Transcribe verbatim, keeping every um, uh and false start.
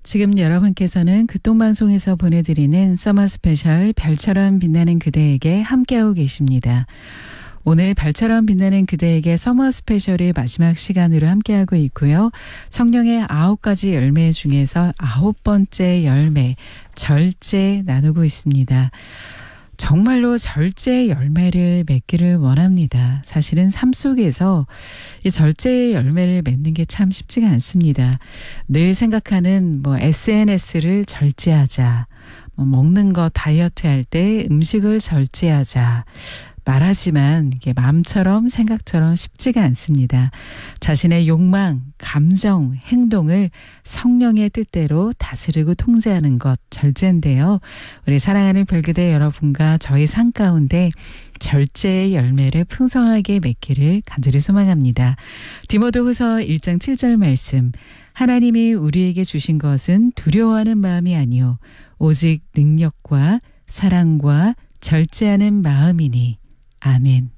지금 여러분께서는 극동방송에서 보내드리는 서머 스페셜 별처럼 빛나는 그대에게 함께하고 계십니다. 오늘 별처럼 빛나는 그대에게 서머 스페셜의 마지막 시간으로 함께하고 있고요. 성령의 아홉 가지 열매 중에서 아홉 번째 열매, 절제 나누고 있습니다. 정말로 절제의 열매를 맺기를 원합니다. 사실은 삶 속에서 이 절제의 열매를 맺는 게 참 쉽지가 않습니다. 늘 생각하는 뭐 에스엔에스를 절제하자, 뭐 먹는 거 다이어트 할 때 음식을 절제하자, 말하지만 이게 마음처럼 생각처럼 쉽지가 않습니다. 자신의 욕망, 감정, 행동을 성령의 뜻대로 다스리고 통제하는 것 절제인데요. 우리 사랑하는 별그대 여러분과 저희 삶 가운데 절제의 열매를 풍성하게 맺기를 간절히 소망합니다. 디모데후서 일 장 칠 절 말씀. 하나님이 우리에게 주신 것은 두려워하는 마음이 아니요 오직 능력과 사랑과 절제하는 마음이니. 아멘.